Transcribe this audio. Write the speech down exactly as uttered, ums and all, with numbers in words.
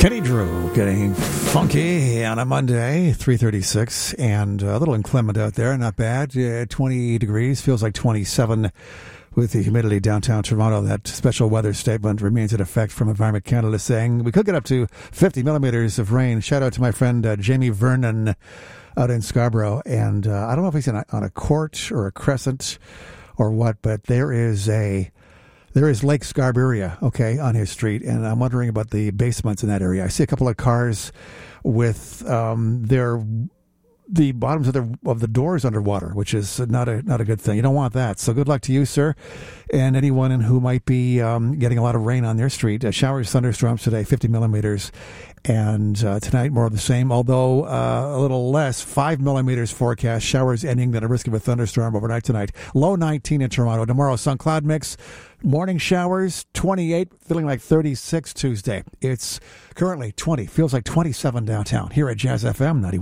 Kenny Drew getting funky on a Monday, three thirty-six, and a little inclement out there. Not bad. Uh, twenty degrees, feels like twenty-seven with the humidity downtown Toronto. That special weather statement remains in effect from Environment Canada, saying we could get up to fifty millimeters of rain. Shout out to my friend uh, Jamie Vernon out in Scarborough. And uh, I don't know if he's in a, on a court or a crescent or what, but there is a... There is Lake Scarberia, okay, on his street, and I'm wondering about the basements in that area. I see a couple of cars with um, their the bottoms of the of the doors underwater, which is not a not a good thing. You don't want that. So good luck to you, sir, and anyone in who might be um, getting a lot of rain on their street. Uh, showers, thunderstorms today, fifty millimeters, and uh, tonight more of the same. Although uh, a little less, five millimeters forecast. Showers ending, then a risk of a thunderstorm overnight tonight. Low nineteen in Toronto. Tomorrow, sun cloud mix. Morning showers, twenty-eight, feeling like thirty-six Tuesday. It's currently twenty, feels like twenty-seven downtown here at Jazz F M ninety-one.